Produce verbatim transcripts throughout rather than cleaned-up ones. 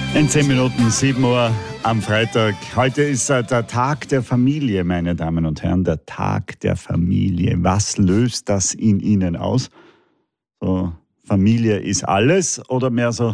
In zehn Minuten, sieben Uhr am Freitag. Heute ist äh, der Tag der Familie, meine Damen und Herren. Der Tag der Familie. Was löst das in Ihnen aus? So, Familie ist alles oder mehr so,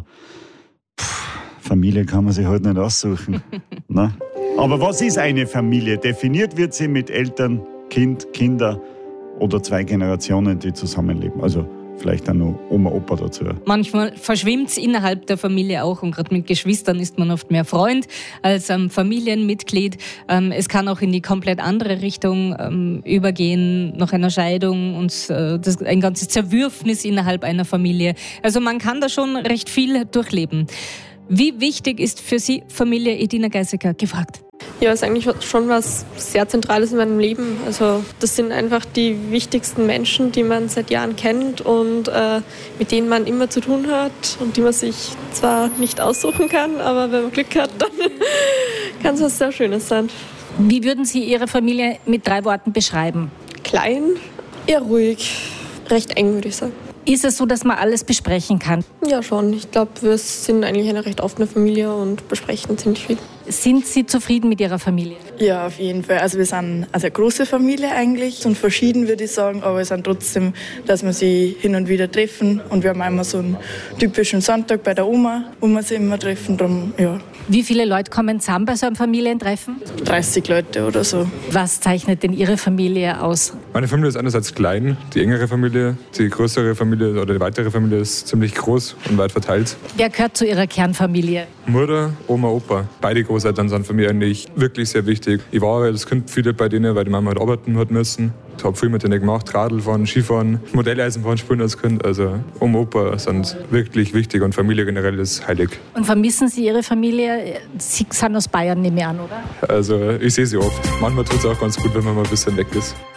pff, Familie kann man sich heute nicht aussuchen. Ne? Aber was ist eine Familie? Definiert wird sie mit Eltern, Kind, Kinder oder zwei Generationen, die zusammenleben. Also vielleicht auch noch Oma, Opa dazu. Manchmal verschwimmt es innerhalb der Familie auch und gerade mit Geschwistern ist man oft mehr Freund als ähm, Familienmitglied. Ähm, es kann auch in die komplett andere Richtung ähm, übergehen, nach einer Scheidung und äh, das, ein ganzes Zerwürfnis innerhalb einer Familie. Also man kann da schon recht viel durchleben. Wie wichtig ist für Sie Familie? Edina Geisiger gefragt. Ja, ist eigentlich schon was sehr Zentrales in meinem Leben. Also das sind einfach die wichtigsten Menschen, die man seit Jahren kennt und äh, mit denen man immer zu tun hat und die man sich zwar nicht aussuchen kann, aber wenn man Glück hat, dann kann es was sehr Schönes sein. Wie würden Sie Ihre Familie mit drei Worten beschreiben? Klein, eher ruhig, recht eng, würde ich sagen. Ist es so, dass man alles besprechen kann? Ja, schon. Ich glaube, wir sind eigentlich eine recht offene Familie und besprechen ziemlich viel. Sind Sie zufrieden mit Ihrer Familie? Ja, auf jeden Fall. Also wir sind also eine große Familie eigentlich und verschieden, würde ich sagen, aber wir sind trotzdem, dass wir sie hin und wieder treffen und wir haben einmal so einen typischen Sonntag bei der Oma, wo wir sie immer treffen. Darum, ja. Wie viele Leute kommen zusammen bei so einem Familientreffen? dreißig Leute oder so. Was zeichnet denn Ihre Familie aus? Meine Familie ist einerseits klein, die engere Familie, die größere Familie oder die weitere Familie ist ziemlich groß und weit verteilt. Wer gehört zu Ihrer Kernfamilie? Mutter, Oma, Opa. Beide Großeltern sind für mich eigentlich wirklich sehr wichtig. Ich war als Kind viele bei denen, weil die Mama halt arbeiten hat müssen. Ich habe viel mit denen gemacht, Radlfahren, Skifahren, Modelleisenfahren spielen als Kind. Also Oma, Opa sind wirklich wichtig und Familie generell ist heilig. Und vermissen Sie Ihre Familie? Sie sind aus Bayern, nehme ich an, oder? Also ich sehe sie oft. Manchmal tut es auch ganz gut, wenn man mal ein bisschen weg ist.